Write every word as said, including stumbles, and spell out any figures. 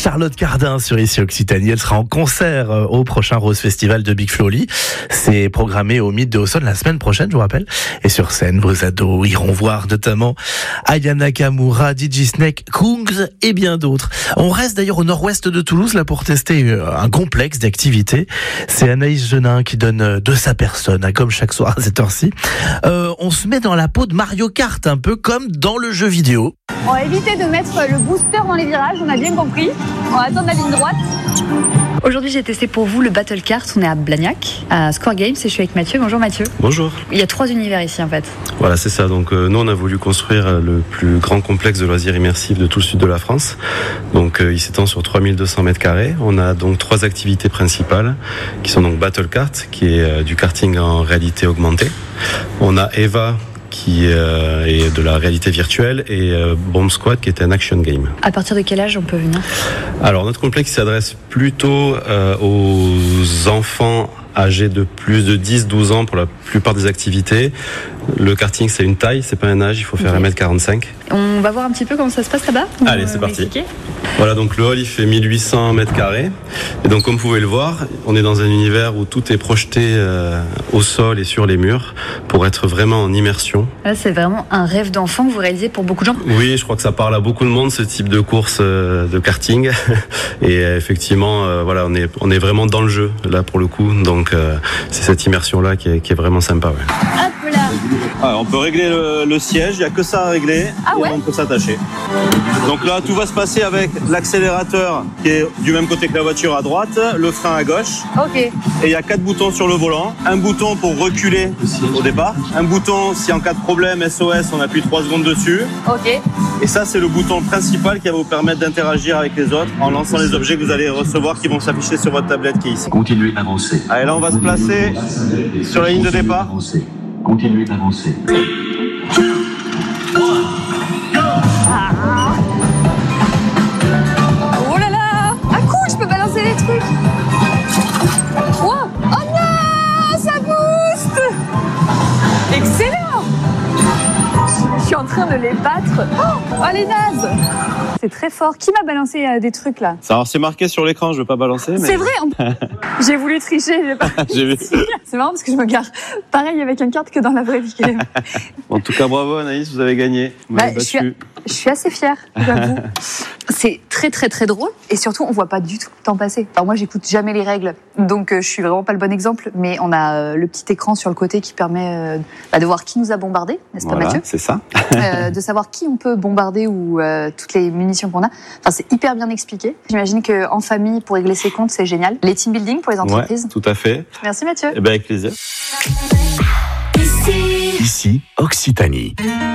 Charlotte Cardin sur Ici Occitanie. Elle sera en concert au prochain Rose Festival de Big Floly. C'est programmé au Mythe de Auxonne la semaine prochaine, je vous rappelle. Et sur scène, vos ados iront voir notamment Aya Nakamura, D J Snake, Kungs et bien d'autres. On reste d'ailleurs au nord-ouest de Toulouse là pour tester un complexe d'activités. C'est Anaïs Genin qui donne de sa personne, hein, comme chaque soir à cette heure-ci. Euh, on se met dans la peau de Mario Kart, un peu comme dans le jeu vidéo. On va éviter de mettre le booster dans les virages, on a bien compris. On va attendre la ligne droite. Aujourd'hui, j'ai testé pour vous le Battle Kart. On est à Blagnac, à Score Games, et je suis avec Mathieu. Bonjour Mathieu. Bonjour. Il y a trois univers ici en fait. Voilà, c'est ça. Donc euh, nous, on a voulu construire le plus grand complexe de loisirs immersifs de tout le sud de la France. Donc euh, il s'étend sur trois mille deux cents mètres carrés. On a donc trois activités principales qui sont donc Battle Kart, qui est euh, du karting en réalité augmentée. On a Eva, qui euh, est de la réalité virtuelle, et euh, Bomb Squad, qui est un action game. À partir de quel âge on peut venir ? Alors notre complexe s'adresse plutôt euh, aux enfants âgés de plus de dix douze ans pour la plupart des activités. Le karting, c'est une taille, c'est pas un âge, il faut faire Okay. un mètre quarante-cinq. On va voir un petit peu comment ça se passe là-bas. Allez, c'est parti. Voilà, donc le hall, il fait mille huit cents mètres carrés. Et donc, comme vous pouvez le voir, on est dans un univers où tout est projeté euh, au sol et sur les murs pour être vraiment en immersion. Là, c'est vraiment un rêve d'enfant que vous réalisez pour beaucoup de gens. Oui, je crois que ça parle à beaucoup de monde, ce type de course euh, de karting. Et euh, effectivement, euh, voilà, on est, on est vraiment dans le jeu, là, pour le coup. Donc, euh, c'est cette immersion-là qui est, qui est vraiment sympa. Ouais. Hop là. Ah, on peut régler le, le siège, il n'y a que ça à régler, Ah et ouais. on peut s'attacher. Donc là, tout va se passer avec l'accélérateur qui est du même côté que la voiture à droite, le frein à gauche, Ok. et il y a quatre boutons sur le volant. Un bouton pour reculer au départ, un bouton si en cas de problème S O S, on appuie trois secondes dessus, Ok. et ça c'est le bouton principal qui va vous permettre d'interagir avec les autres en lançant les objets que vous allez recevoir qui vont s'afficher sur votre tablette qui est ici. Continuez d'avancer. Allez, là on va se placer sur la ligne de départ. Continuez d'avancer. Oh là là. Ah cool, je peux balancer les trucs. Wow. Oh non, ça booste. Excellent. Je suis en train de les battre. Oh, oh les nazes. C'est très fort. Qui m'a balancé euh, des trucs là ? Alors c'est marqué sur l'écran, je ne veux pas balancer. Mais... C'est vrai. En... J'ai voulu tricher. J'ai pas... J'ai vu. C'est marrant parce que je me gare pareil avec un kart que dans la vraie vie. En tout cas, bravo Anaïs, vous avez gagné. Vous Bah, m'avez je, suis, battu. je suis assez fière, j'avoue. C'est très très très drôle et surtout on voit pas du tout le temps passer. Alors moi j'écoute jamais les règles, donc euh, je suis vraiment pas le bon exemple, mais on a euh, le petit écran sur le côté qui permet euh, bah, de voir qui nous a bombardé, n'est-ce pas Voilà, Mathieu ? c'est ça. euh, De savoir qui on peut bombarder ou euh, toutes les munitions qu'on a. Enfin c'est hyper bien expliqué. J'imagine qu'en famille pour régler ses comptes c'est génial. Les team building pour les entreprises. Ouais, tout à fait. Merci Mathieu. Eh ben avec plaisir. Ici, Occitanie.